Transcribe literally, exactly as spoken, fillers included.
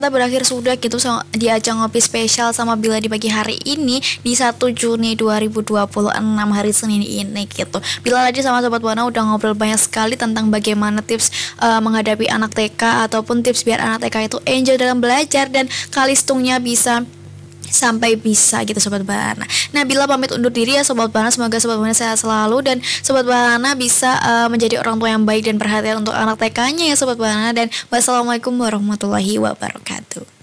Kita berakhir sudah gitu sama di ajang ngopi spesial sama Bila di pagi hari ini di satu Juni dua ribu dua puluh enam hari Senin ini gitu. Bila tadi sama Sobat Buana udah ngobrol banyak sekali tentang bagaimana tips uh, menghadapi anak T K ataupun tips biar anak T K itu enjoy dalam belajar dan kalistungnya bisa sampai bisa gitu Sobat Bahana. Nah, Bila pamit undur diri ya Sobat Bahana, semoga Sobat Bahana sehat selalu dan Sobat Bahana bisa uh, menjadi orang tua yang baik dan perhatian untuk anak T K-nya ya Sobat Bahana, dan wassalamualaikum warahmatullahi wabarakatuh.